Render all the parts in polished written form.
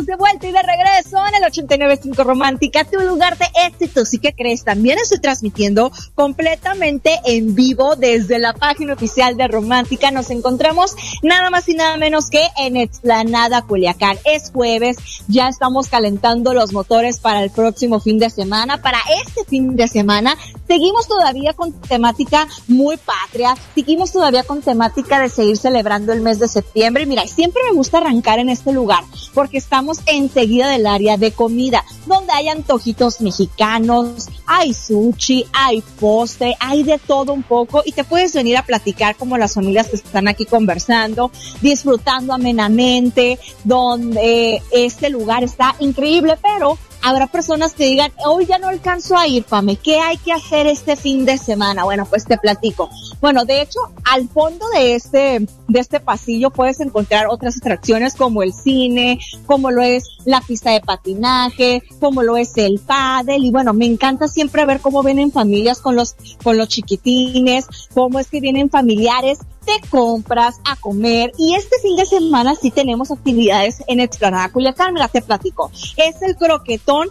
estamos de vuelta y de regreso en el 89.5 Romántica, tu lugar de éxitos. ¿Y qué crees? También estoy transmitiendo completamente en vivo desde la página oficial de Romántica. Nos encontramos nada más y nada menos que en Explanada Culiacán. Es jueves, ya estamos calentando los motores para el próximo fin de semana. Para este fin de semana seguimos todavía con temática muy patria, seguimos todavía con temática de seguir celebrando el mes de septiembre. Y mira, siempre me gusta arrancar en este lugar porque estamos enseguida del área de comida, donde hay antojitos mexicanos, hay sushi, hay postre, hay de todo un poco y te puedes venir a platicar como las familias que están aquí conversando, disfrutando amenamente, donde este lugar está increíble, pero habrá personas que digan, hoy ya no alcanzo a ir, Pame, ¿qué hay que hacer este fin de semana? Bueno, pues te platico. Bueno, de hecho, al fondo de este pasillo puedes encontrar otras atracciones como el cine, como lo es la pista de patinaje, como lo es el pádel, y bueno, me encanta siempre ver cómo vienen familias con los chiquitines, cómo es que vienen familiares de compras a comer. Y este fin de semana sí tenemos actividades en Explanada Culiacán. Mira, te platico. Es el croquetón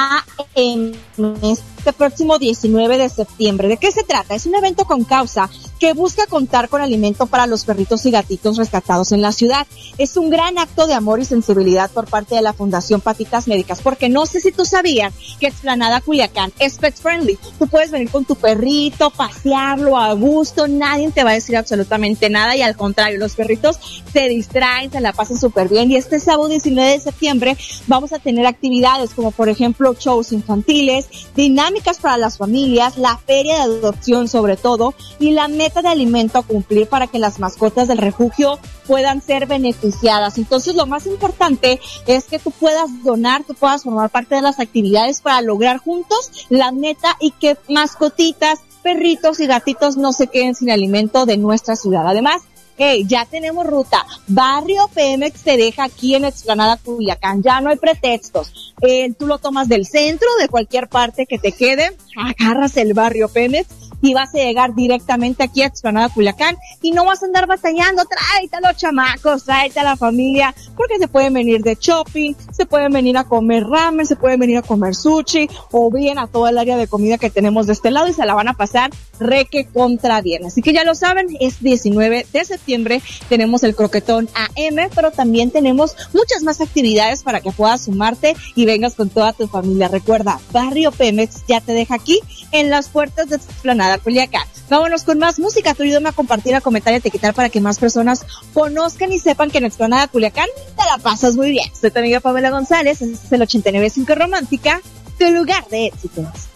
AM este próximo 19 de septiembre. ¿De qué se trata? Es un evento con causa que busca contar con alimento para los perritos y gatitos rescatados en la ciudad. Es un gran acto de amor y sensibilidad por parte de la Fundación Patitas Médicas, porque no sé si tú sabías que Explanada Culiacán es pet friendly. Tú puedes venir con tu perrito, pasearlo a gusto, nadie te va a decir absolutamente nada, y al contrario, los perritos se distraen, se la pasan súper bien. Y este sábado 19 de septiembre vamos a tener actividades como por ejemplo shows infantiles, dinámicas para las familias, la feria de adopción sobre todo, y la meta de alimento a cumplir para que las mascotas del refugio puedan ser beneficiadas. Entonces lo más importante es que tú puedas donar, tú puedas formar parte de las actividades para lograr juntos la meta y que mascotitas, perritos y gatitos no se queden sin alimento de nuestra ciudad. Además, ya tenemos ruta. Barrio Pemex te deja aquí en Explanada Culiacán. Ya no hay pretextos. Tú lo tomas del centro, de cualquier parte que te quede, agarras el Barrio Pemex y vas a llegar directamente aquí a Explanada Culiacán y no vas a andar batallando. Tráete a los chamacos, tráete a la familia, porque se pueden venir de shopping, se pueden venir a comer ramen, se pueden venir a comer sushi, o bien a toda el área de comida que tenemos de este lado, y se la van a pasar reque contra bien. Así que ya lo saben, es 19 de septiembre, tenemos el croquetón AM, pero también tenemos muchas más actividades para que puedas sumarte y vengas con toda tu familia. Recuerda, Barrio Pemex ya te deja aquí en las puertas de Explanada Culiacán. Vámonos con más música. Tú ayúdame a compartir, a comentar y a etiquetar para que más personas conozcan y sepan que en Explanada Culiacán te la pasas muy bien. Soy tu amiga Pamela González, este es el 89.5 Romántica, tu lugar de éxitos.